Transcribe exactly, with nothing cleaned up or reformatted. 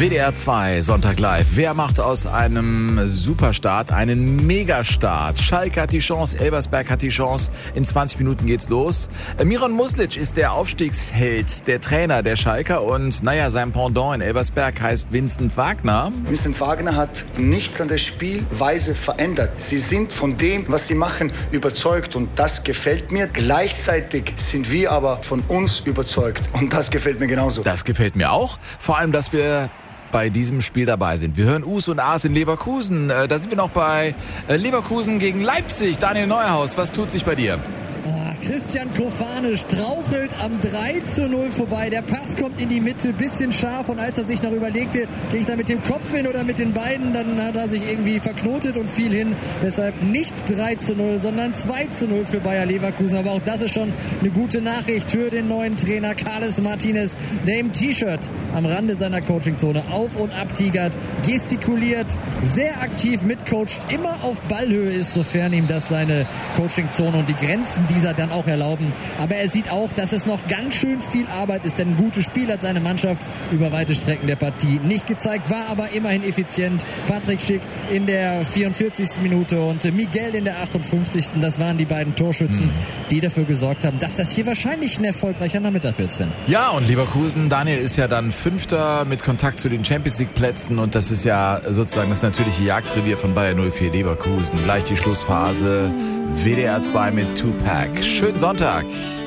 W D R zwei, Sonntag live. Wer macht aus einem Superstart einen Megastart? Schalke hat die Chance, Elversberg hat die Chance. In zwanzig Minuten geht's los. Miron Muslic ist der Aufstiegsheld, der Trainer der Schalker. Und naja, sein Pendant in Elversberg heißt Vincent Wagner. Vincent Wagner hat nichts an der Spielweise verändert. Sie sind von dem, was sie machen, überzeugt. Und das gefällt mir. Gleichzeitig sind wir aber von uns überzeugt. Und das gefällt mir genauso. Das gefällt mir auch. Vor allem, dass wir bei diesem Spiel dabei sind. Wir hören Us und As in Leverkusen. Äh, da sind wir noch bei äh, Leverkusen gegen Leipzig. Daniel Neuhaus, was tut sich bei dir? Christian Kofane strauchelt am drei zu null vorbei. Der Pass kommt in die Mitte, bisschen scharf. Und als er sich noch überlegte, gehe ich da mit dem Kopf hin oder mit den Beinen, dann hat er sich irgendwie verknotet und fiel hin. Deshalb nicht drei zu null, sondern zwei zu null für Bayer Leverkusen. Aber auch das ist schon eine gute Nachricht für den neuen Trainer Carles Martinez, der im T-Shirt am Rande seiner Coachingzone auf und ab tigert, gestikuliert, sehr aktiv mitcoacht, immer auf Ballhöhe ist, sofern ihm das seine Coachingzone und die Grenzen dieser dann auch erlauben. Aber er sieht auch, dass es noch ganz schön viel Arbeit ist, denn ein gutes Spiel hat seine Mannschaft über weite Strecken der Partie nicht gezeigt, war aber immerhin effizient. Patrick Schick in der vierundvierzigsten Minute und Miguel in der achtundfünfzigsten Das waren die beiden Torschützen, hm. die dafür gesorgt haben, dass das hier wahrscheinlich ein erfolgreicher Nachmittag wird, Sven. Ja, und Leverkusen, Daniel, ist ja dann Fünfter mit Kontakt zu den Champions League Plätzen und das ist ja sozusagen das natürliche Jagdrevier von Bayer null vier Leverkusen. Gleich die Schlussphase. W D R zwei mit Tupac. Schönen Sonntag.